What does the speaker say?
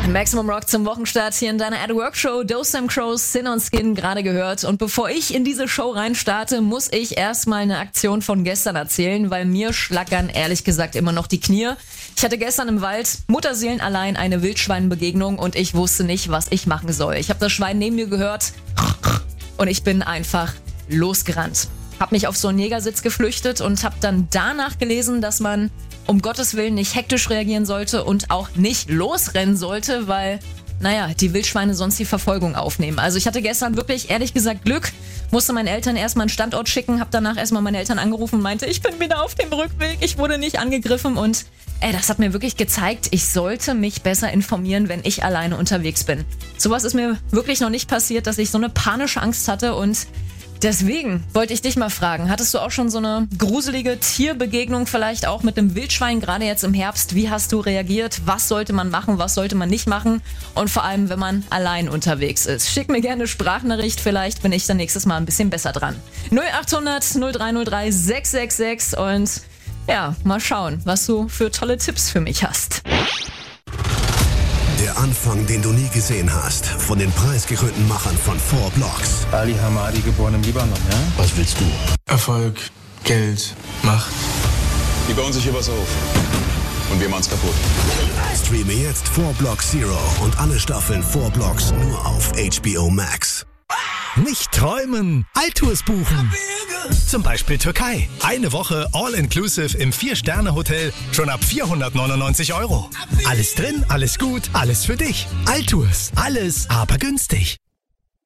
Maximum Rock zum Wochenstart hier in deiner At-Work-Show. Dose Sam Crows, Sin on Skin gerade gehört. Und bevor ich in diese Show reinstarte, muss ich erstmal eine Aktion von gestern erzählen, weil mir schlackern ehrlich gesagt immer noch die Knie. Ich hatte gestern im Wald mutterseelenallein eine Wildschweinbegegnung und ich wusste nicht, was ich machen soll. Ich habe das Schwein neben mir gehört und ich bin einfach losgerannt. Hab mich auf so einen Jägersitz geflüchtet und hab dann danach gelesen, dass man um Gottes Willen nicht hektisch reagieren sollte und auch nicht losrennen sollte, weil, die Wildschweine sonst die Verfolgung aufnehmen. Also ich hatte gestern wirklich, ehrlich gesagt, Glück, musste meinen Eltern erstmal einen Standort schicken, hab danach erstmal meine Eltern angerufen und meinte, ich bin wieder auf dem Rückweg, ich wurde nicht angegriffen und das hat mir wirklich gezeigt, ich sollte mich besser informieren, wenn ich alleine unterwegs bin. Sowas ist mir wirklich noch nicht passiert, dass ich so eine panische Angst hatte und deswegen wollte ich dich mal fragen, hattest du auch schon so eine gruselige Tierbegegnung vielleicht auch mit einem Wildschwein, gerade jetzt im Herbst? Wie hast du reagiert? Was sollte man machen, was sollte man nicht machen? Und vor allem, wenn man allein unterwegs ist. Schick mir gerne eine Sprachnachricht, vielleicht bin ich dann nächstes Mal ein bisschen besser dran. 0800 0303 666 und mal schauen, was du für tolle Tipps für mich hast. Der Anfang, den du nie gesehen hast, von den preisgekrönten Machern von 4 Blocks. Ali Hamadi, geboren im Libanon, ja? Was willst du? Erfolg, Geld, Macht. Die bauen sich hier was auf. Und wir machen's kaputt. Streame jetzt 4 Blocks Zero und alle Staffeln 4 Blocks nur auf HBO Max. Nicht träumen, Alltours buchen. Zum Beispiel Türkei. Eine Woche All-Inclusive im 4-Sterne-Hotel schon ab 499 €. Alles drin, alles gut, alles für dich. Alltours, alles aber günstig.